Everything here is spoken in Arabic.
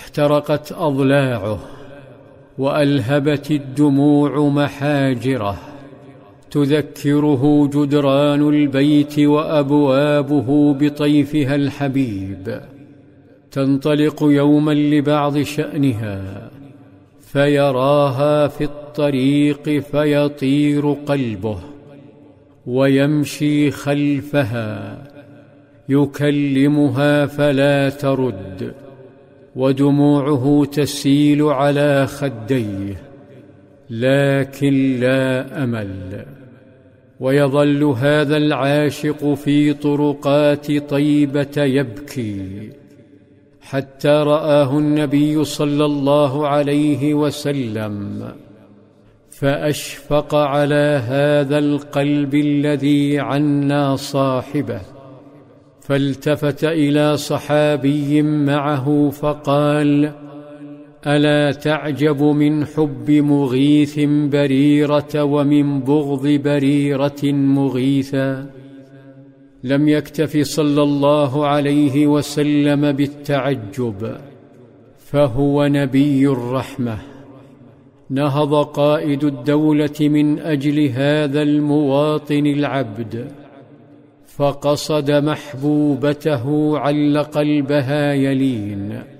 احترقت أضلاعه وألهبت الدموع محاجره، تذكره جدران البيت وأبوابه بطيفها الحبيب. تنطلق يوما لبعض شأنها فيراها في الطريق فيطير قلبه، ويمشي خلفها يكلمها فلا ترد، ودموعه تسيل على خديه، لكن لا أمل. ويظل هذا العاشق في طرقات طيبة يبكي، حتى رآه النبي صلى الله عليه وسلم، فأشفق على هذا القلب الذي عنى صاحبه، فالتفت إلى صحابي معه فقال: ألا تعجب من حب مغيث بريرة ومن بغض بريرة مغيثا؟ لم يكتف صلى الله عليه وسلم بالتعجب، فهو نبي الرحمة. نهض قائد الدولة من أجل هذا المواطن العبد، فقصد محبوبته عل قلبها يلين،